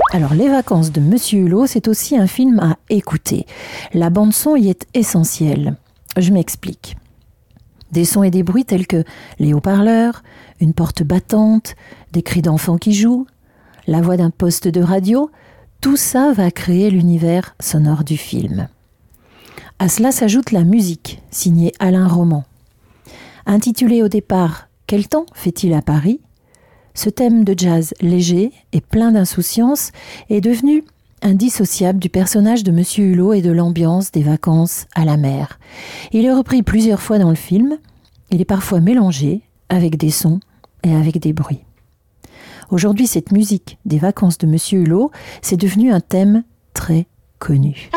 Alors, Les Vacances de Monsieur Hulot, c'est aussi un film à écouter. La bande-son y est essentielle. Je m'explique. Des sons et des bruits tels que les haut-parleurs, une porte battante, des cris d'enfants qui jouent, la voix d'un poste de radio, tout ça va créer l'univers sonore du film. À cela s'ajoute la musique, signée Alain Roman. Intitulée au départ « Quel temps fait-il à Paris ?», ce thème de jazz léger et plein d'insouciance est devenu indissociable du personnage de Monsieur Hulot et de l'ambiance des vacances à la mer. Il est repris plusieurs fois dans le film, il est parfois mélangé avec des sons et avec des bruits. Aujourd'hui, cette musique des vacances de Monsieur Hulot, c'est devenu un thème très connu.